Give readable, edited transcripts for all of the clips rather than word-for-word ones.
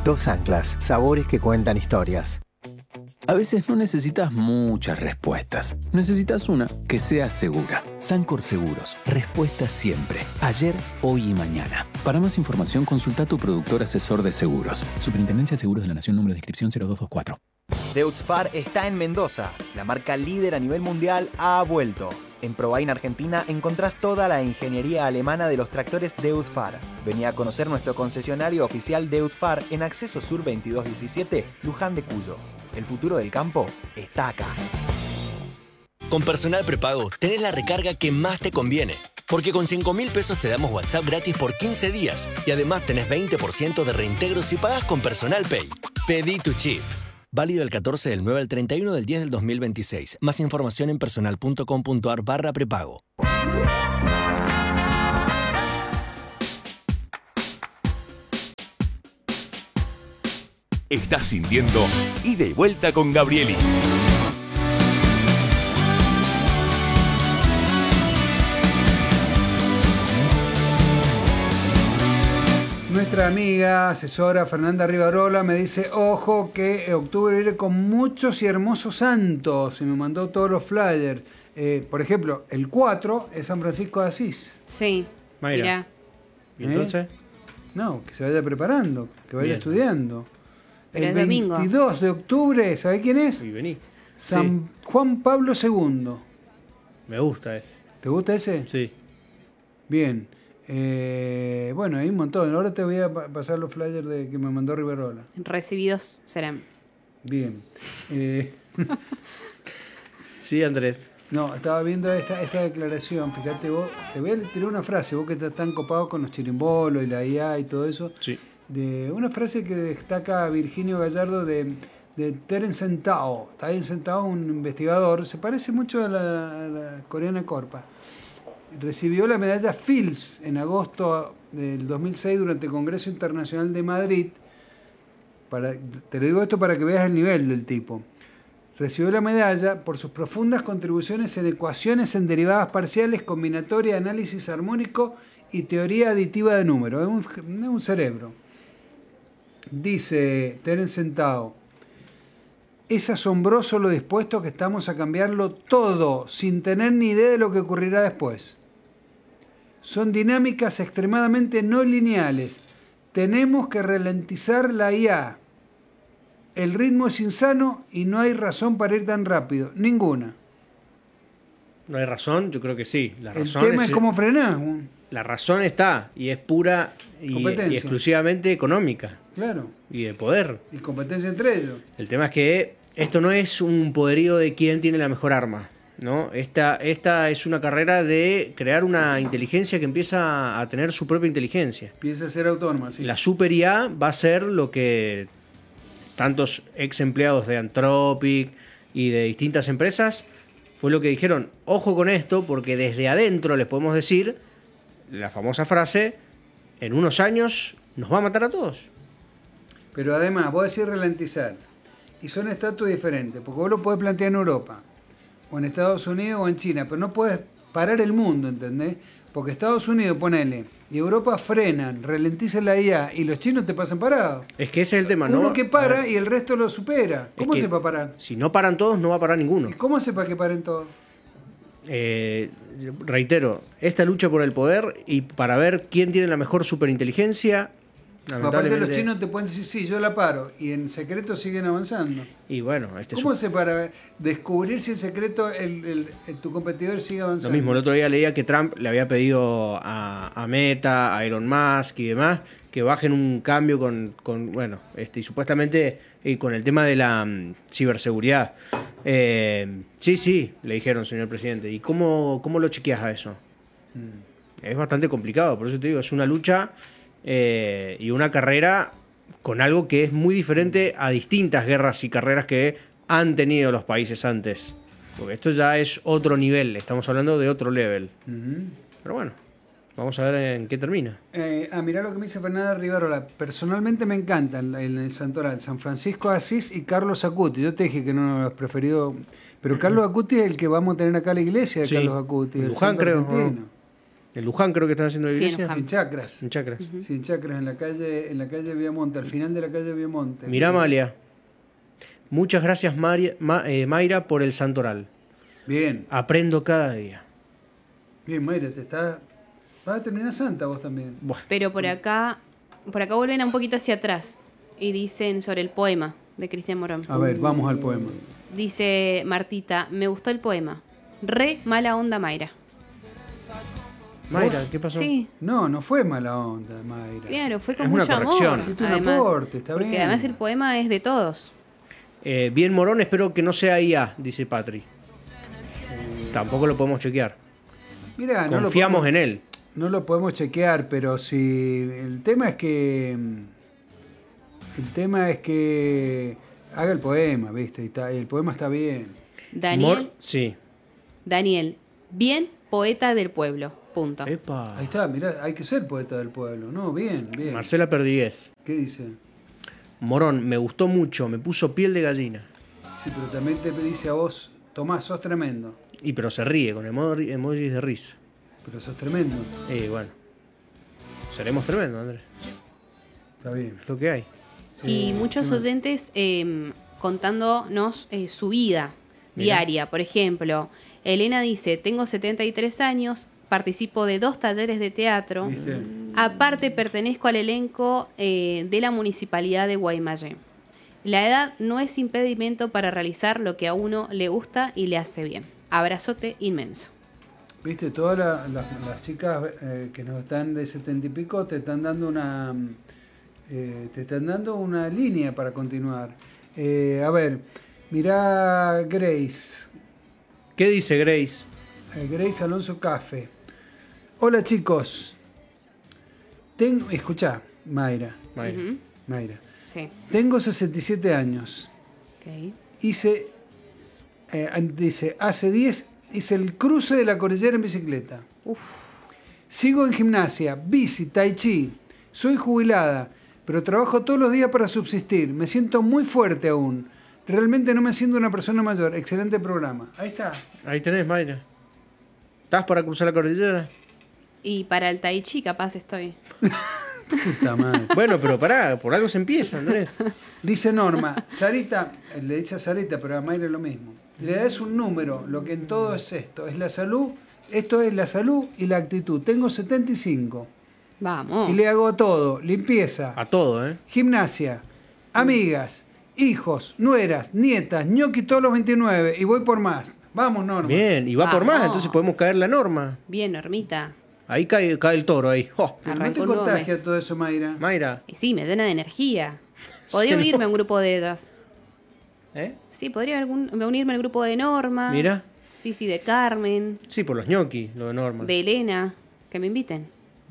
Dos anclas, sabores que cuentan historias. A veces no necesitas muchas respuestas. Necesitas una que sea segura. Sancor Seguros. Respuesta siempre. Ayer, hoy y mañana. Para más información, consulta a tu productor asesor de seguros. Superintendencia de Seguros de la Nación, número de inscripción 0224. Deutz Fahr está en Mendoza. La marca líder a nivel mundial ha vuelto. En Probain Argentina encontrás toda la ingeniería alemana de los tractores Deutz Fahr. Vení a conocer nuestro concesionario oficial Deutz Fahr en Acceso Sur 2217, Luján de Cuyo. El futuro del campo está acá. Con Personal Prepago tenés la recarga que más te conviene. Porque con 5.000 pesos te damos WhatsApp gratis por 15 días. Y además tenés 20% de reintegro si pagás con Personal Pay. Pedí tu chip. Válido el 14 del 9 al 31 del 10 del 2026. Más información en personal.com.ar/prepago. Estás sintiendo Ida y Vuelta con Gabrieli. Nuestra amiga, asesora Fernanda Rivarola me dice, ojo que octubre viene con muchos y hermosos santos, y me mandó todos los flyers. Por ejemplo, el 4 es San Francisco de Asís. Sí, mira. ¿Y entonces? No, que se vaya preparando, que vaya estudiando. Pero el es domingo. 22 de octubre, ¿sabe quién es? Y vení. San Juan Pablo II. Me gusta ese. ¿Te gusta ese? Sí. Bien. Bueno, hay un montón. Ahora te voy a pasar los flyers que me mandó Rivarola. Recibidos serán. Bien. Sí, Andrés. No, estaba viendo esta declaración. Fíjate vos, te voy a tirar una frase, vos que estás tan copado con los chirimbolos y la IA y todo eso. Sí. De una frase que destaca Virginio Gallardo de Terence Tao. Terence Tao, un investigador, se parece mucho a la coreana Corpa. Recibió la medalla Fields en agosto del 2006 durante el Congreso Internacional de Madrid. Te lo digo esto para que veas el nivel del tipo. Recibió la medalla por sus profundas contribuciones en ecuaciones en derivadas parciales, combinatoria, análisis armónico y teoría aditiva de números. Es un cerebro. Dice Terence Tao, es asombroso lo dispuestos que estamos a cambiarlo todo sin tener ni idea de lo que ocurrirá después. Son dinámicas extremadamente no lineales. Tenemos que ralentizar la IA. El ritmo es insano y no hay razón para ir tan rápido. Ninguna. ¿No hay razón? Yo creo que sí. El tema es cómo frenar. La razón está y es pura y exclusivamente económica. Claro. Y de poder. Y competencia entre ellos. El tema es que esto no es un poderío de quién tiene la mejor arma, ¿no? Esta es una carrera de crear una inteligencia que empieza a tener su propia inteligencia. Empieza a ser autónoma, sí. La super IA va a ser lo que tantos ex empleados de Anthropic y de distintas empresas fue lo que dijeron, ojo con esto, porque desde adentro les podemos decir la famosa frase, en unos años nos va a matar a todos. Pero además, vos decís ralentizar, y son estatus diferentes, porque vos lo podés plantear en Europa, o en Estados Unidos o en China, pero no podés parar el mundo, ¿entendés? Porque Estados Unidos, ponele, y Europa frenan, ralentizan la IA, y los chinos te pasan parados. Es que ese es el tema, ¿no? Uno que para y el resto lo supera. ¿Cómo hace para parar? Si no paran todos, no va a parar ninguno. ¿Y cómo hace para que paren todos? Reitero, esta lucha por el poder y para ver quién tiene la mejor superinteligencia. Aparte los chinos te pueden decir, sí, yo la paro, y en secreto siguen avanzando. Y bueno, ¿cómo hace para descubrir si en secreto tu competidor sigue avanzando? Lo mismo, el otro día leía que Trump le había pedido a Meta, a Elon Musk y demás, que bajen un cambio con y supuestamente con el tema de la ciberseguridad. Sí, le dijeron, señor presidente. ¿Y cómo lo chequeas a eso? Es bastante complicado, por eso te digo, es una lucha y una carrera con algo que es muy diferente a distintas guerras y carreras que han tenido los países antes. Porque esto ya es otro nivel, estamos hablando de otro level. Pero bueno, vamos a ver en qué termina. Mirá lo que me dice Fernanda Rivarola. Personalmente me encantan el santoral, San Francisco de Asís y Carlos Acuti. Yo te dije que no los preferido, pero Carlos Acuti es el que vamos a tener acá a la iglesia de Carlos Acuti. Luján, creo. En Luján creo que están haciendo la Sí, en iglesia. Luján. En Chacras. En Chacras. Sí, en Chacras, en la calle Viamonte, al final de la calle Viamonte. Mirá, Amalia. Muchas gracias, Mayra, por el santoral. Bien, Aprendo cada día. bien, Mayra, vas a terminar santa vos también. Bueno, Pero por acá vuelven un poquito hacia atrás y dicen sobre el poema de Cristian Morón. A ver, vamos al poema. Dice Martita, me gustó el poema. Re mala onda, Mayra. Mayra, ¿qué pasó? Sí, No fue mala onda, Mayra. claro, fue con Es una mucho corrección. amor. Hiciste un Además, aporte, está porque bien. además el poema es de todos. Bien, Morón, espero que no sea IA, dice Patri. Tampoco lo podemos chequear. Mirá, Confiamos en él. No lo podemos chequear, pero si el tema es que haga el poema, ¿viste? El poema está bien. Daniel, Sí. Daniel, bien poeta del pueblo. Punto. Epa. Ahí está, mirá, hay que ser poeta del pueblo, ¿no? Bien, bien. Marcela Perdigués. ¿Qué dice? Morón, me gustó mucho, me puso piel de gallina. Sí, pero también te dice a vos, Tomás, sos tremendo. Y pero se ríe con emojis de risa. Pero sos tremendo. Bueno. Seremos tremendos, Andrés. Está bien. Es lo que hay. Y muchos oyentes contándonos su vida diaria. Por ejemplo, Elena dice, tengo 73 años, participo de 2 talleres de teatro. ¿Viste? Aparte, pertenezco al elenco de la Municipalidad de Guaymallé. La edad no es impedimento para realizar lo que a uno le gusta y le hace bien. Abrazote inmenso. ¿Viste? Todas las chicas que nos están de 70 y pico te están dando una línea para continuar. A ver, mirá Grace. ¿Qué dice Grace? Grace Alonso Cafe. Hola chicos. Escuchá, Mayra. Mayra. Ujú. Mayra. Sí. Tengo 67 años. Ok. Dice, hace 10 hice el cruce de la cordillera en bicicleta. Sigo en gimnasia, bici, tai chi. Soy jubilada, pero trabajo todos los días para subsistir. Me siento muy fuerte aún. Realmente no me siento una persona mayor. Excelente programa. Ahí está. Ahí tenés, Mayra. ¿Estás para cruzar la cordillera? Y para el tai chi capaz estoy. Puta madre. Bueno, pero pará, por algo se empieza, Andrés. Dice Norma, Sarita, le dice a Sarita, pero a Mayra es lo mismo. Le das un número, lo que en todo es esto. Es la salud, esto es la salud y la actitud. Tengo 75 Vamos. y le hago todo. Limpieza, A todo, ¿eh? gimnasia, amigas, hijos, nueras, nietas, ñoqui todos los 29 y voy por más. Vamos, Norma. Bien, y va por más, Vamos. entonces podemos caer la norma. Bien, Normita. Ahí cae el toro ahí. ¡Oh! Pero no te Arrancó un nuevo contagia mes. todo eso, Mayra. Mayra. Y sí, me llena de energía. Podría Sí, ¿no? unirme a un grupo de ellas. ¿Eh? Sí, podría unirme al grupo de Norma. Mira. Sí, de Carmen, Sí, por los ñoquis, lo de Norma. de Elena. Que me inviten.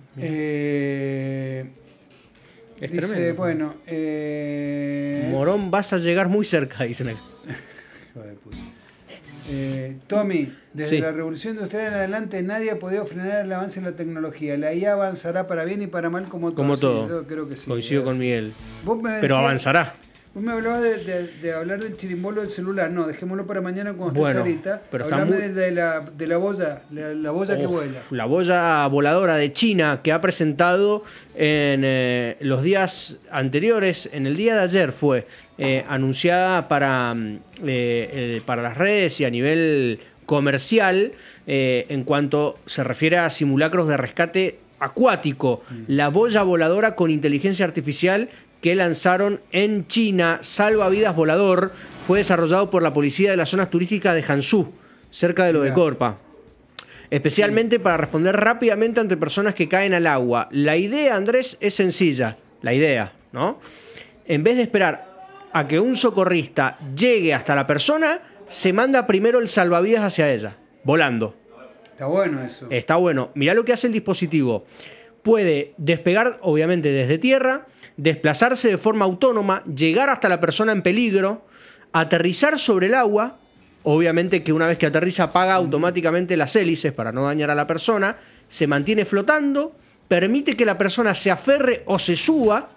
Es Dice, tremendo. bueno, Morón, vas a llegar muy cerca, dicen acá. hijo de puta. Tommy, desde Sí. la revolución industrial en adelante nadie ha podido frenar el avance de la tecnología. La IA avanzará para bien y para mal como todo. Como Sí, todo. yo creo que sí. Coincido es con así. Miguel. Vos me Pero decías- avanzará. Vos me hablabas de hablar del chirimbolo del celular. No, dejémoslo para mañana cuando Bueno, estés ahorita. pero está Hablame muy- de la boya, la boya que Uf, vuela. La boya voladora de China que ha presentado en los días anteriores, en el día de ayer fue anunciada para las redes y a nivel comercial en cuanto se refiere a simulacros de rescate acuático. La boya voladora con inteligencia artificial que lanzaron en China, Salvavidas Volador, fue desarrollado por la policía de las zonas turísticas de Hangzhou, cerca de lo de Mirá. Corpa. Especialmente para responder rápidamente ante personas que caen al agua. La idea, Andrés, es sencilla. La idea, ¿no? En vez de esperar a que un socorrista llegue hasta la persona, se manda primero el salvavidas hacia ella, volando. Está bueno eso. Está bueno. Mirá lo que hace el dispositivo. Puede despegar, obviamente, desde tierra, desplazarse de forma autónoma, llegar hasta la persona en peligro, aterrizar sobre el agua. Obviamente que una vez que aterriza apaga automáticamente las hélices para no dañar a la persona. Se mantiene flotando, permite que la persona se aferre o se suba,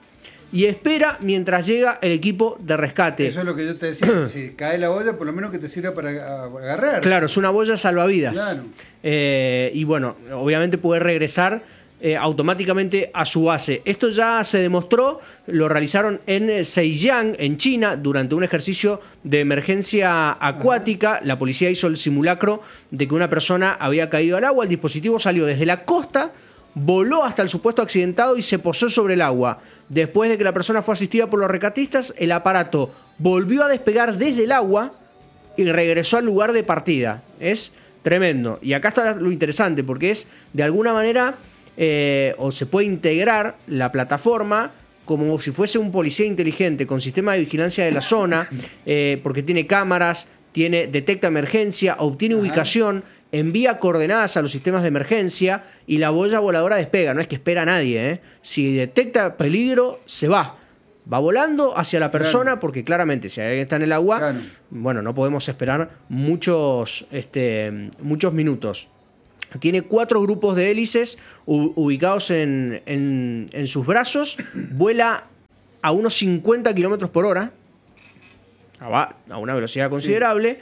y espera mientras llega el equipo de rescate. Eso es lo que yo te decía, si cae la boya, por lo menos que te sirva para agarrar. Claro, es una boya salvavidas. Claro. Y bueno, obviamente puede regresar automáticamente a su base. Esto ya se demostró, lo realizaron en Zhejiang, en China, durante un ejercicio de emergencia acuática. La policía hizo el simulacro de que una persona había caído al agua. El dispositivo salió desde la costa, voló hasta el supuesto accidentado y se posó sobre el agua. Después de que la persona fue asistida por los rescatistas, el aparato volvió a despegar desde el agua y regresó al lugar de partida. Es tremendo. Y acá está lo interesante, porque es, de alguna manera, o se puede integrar la plataforma como si fuese un policía inteligente con sistema de vigilancia de la zona, porque tiene cámaras, detecta emergencia, obtiene ubicación, envía coordenadas a los sistemas de emergencia y la boya voladora despega. No es que espera a nadie, Si detecta peligro, se va. Va volando hacia la persona, porque claramente si alguien está en el agua, bueno, no podemos esperar muchos minutos. Tiene 4 grupos de hélices ubicados en sus brazos. Vuela a unos 50 kilómetros por hora. Va a una velocidad considerable.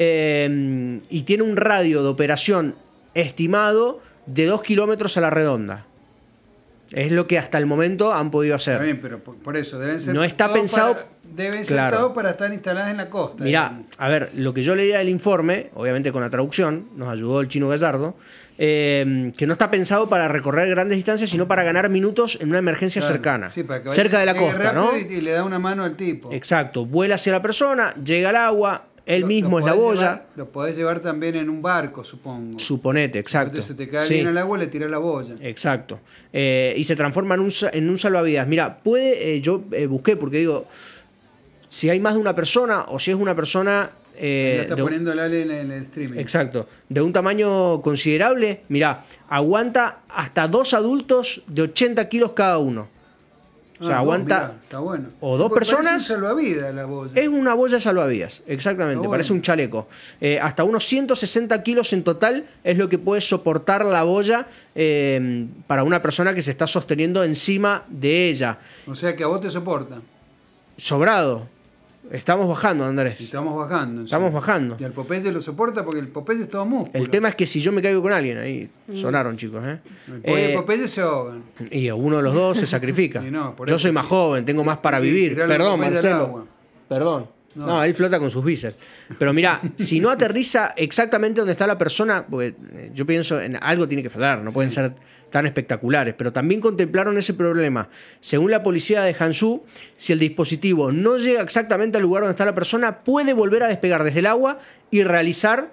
Y tiene un radio de operación estimado de 2 kilómetros a la redonda. Es lo que hasta el momento han podido hacer. Está bien, pero por eso deben ser. No está pensado. Deben ser todos para estar instaladas en la costa. Mirá, a ver, lo que yo leía del informe, obviamente con la traducción, nos ayudó el chino Gallardo, que no está pensado para recorrer grandes distancias, sino para ganar minutos en una emergencia cercana. Sí, para que cerca de la costa, ¿no? Y le da una mano al tipo. Exacto. Vuela hacia la persona, llega al agua. Él mismo es la boya. Lo podés llevar también en un barco, supongo. Suponete, exacto. Entonces se te cae bien al agua, le tirás la boya. Exacto. Y se transforma en un salvavidas. Mira, yo busqué porque digo, si hay más de una persona o si es una persona... ya está poniendo el Ale en el streaming. Exacto. De un tamaño considerable, mira, aguanta hasta 2 adultos de 80 kilos cada uno. O sea, aguanta. Mirá, está bueno. O 2 personas. Es un salvavidas la boya. Es una boya salvavidas, exactamente. Bueno. Parece un chaleco. Hasta unos 160 kilos en total es lo que puede soportar la boya para una persona que se está sosteniendo encima de ella. O sea que a vos te soporta. Sobrado. Estamos bajando, Andrés. Estamos bajando. Estamos bajando. Y al Popeye lo soporta porque el Popeye es todo músculo. El tema es que si yo me caigo con alguien, ahí sonaron, chicos. El Popeye se ahogan. Y uno de los dos se sacrifica. Yo soy más joven, tengo más para vivir. Perdón, Marcelo. Perdón. No, él flota con sus bíceps. Pero mirá, si no aterriza exactamente donde está la persona, porque yo pienso en algo tiene que fallar, no pueden ser tan espectaculares, pero también contemplaron ese problema. Según la policía de Hangzhou, si el dispositivo no llega exactamente al lugar donde está la persona, puede volver a despegar desde el agua y realizar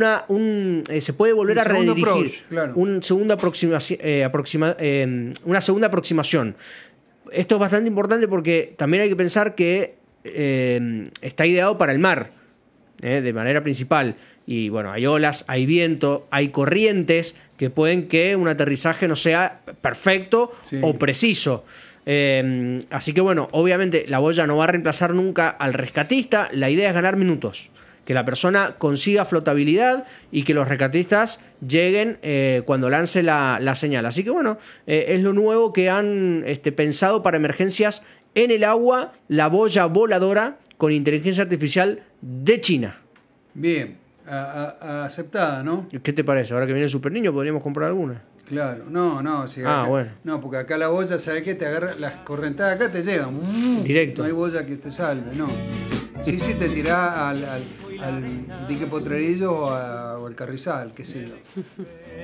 se puede volver a redirigir una segunda aproximación. Esto es bastante importante porque también hay que pensar que está ideado para el mar, de manera principal. Y bueno, hay olas, hay viento, hay corrientes que pueden que un aterrizaje no sea perfecto o preciso. Así que bueno, obviamente la boya no va a reemplazar nunca al rescatista. La idea es ganar minutos, que la persona consiga flotabilidad y que los rescatistas lleguen cuando lance la señal. Así que bueno, es lo nuevo que han pensado para emergencias en el agua, la boya voladora con inteligencia artificial de China. Bien, aceptada, ¿no? ¿Qué te parece? Ahora que viene el Super Niño podríamos comprar alguna. Claro, no. Si bueno. No, porque acá la boya, ¿sabes qué? Te agarra, las correntadas acá te llevan. Directo. No hay boya que te salve, no. Sí, te tirás al dique Potrerillo o al Carrizal, qué sé yo.